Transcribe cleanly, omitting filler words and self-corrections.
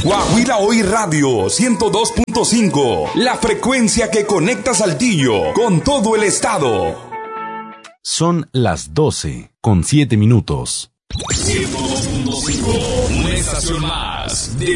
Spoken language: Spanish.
Guaguila Hoy Radio 102.5, la frecuencia que conecta Saltillo con todo el estado. Son las 12:07. 102.5, una estación más.